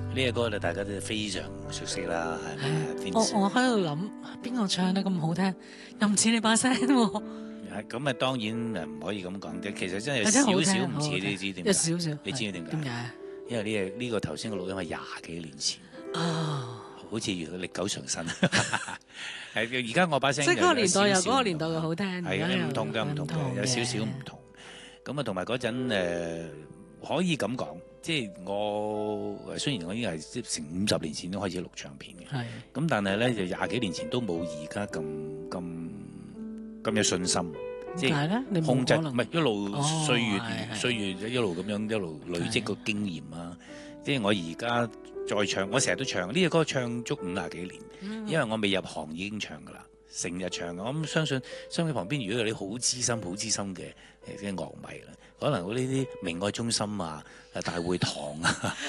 呢個歌咧，大家都非常熟悉啦，係咪？ 我喺度諗邊個唱得咁好聽，又唔似你把聲喎。 咁啊，當然唔可以咁講啫。其實真係有真係好少少聽唔似， 好聽你知點解？ 有少少你知唔知點解？ 點解？ 因為呢個頭先嘅錄音係廿幾年前，好似歷久常新。係而家我把聲即係嗰個年代有少少嗰個年代嘅好聽， 係啊，唔同嘅，有少少唔同。咁啊，同埋嗰陣可以咁講，即係我雖然我已經係成50年前都開始錄唱片嘅， 係咁但係咧就廿幾年前都冇而家咁有信心。即係控制，唔係一路歲月一路咁樣一路累積個經驗啊！即係我而家再唱，我成日都唱呢個歌，唱足50幾年，因為我未入行已經唱噶啦，成日唱。我諗相信收音機旁邊如果有啲好資深嘅樂迷啦，可能我呢啲明愛中心啊、大會堂啊。